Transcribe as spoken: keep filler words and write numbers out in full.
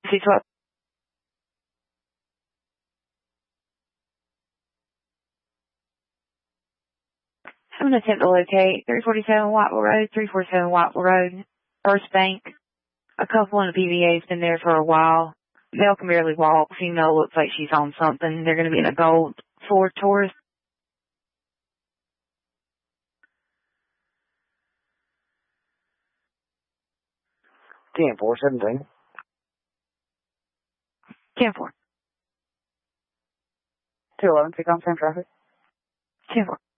Six what? I'm going to attempt to locate three forty-seven Whiteville Road, three forty-seven Whiteville Road, First Bank. A couple in the P V A's been there for a while. Male can barely walk. Female looks like she's on something. They're going to be in a gold Ford Taurus. ten four seventeen. ten four. two eleven, pick on same traffic. ten four.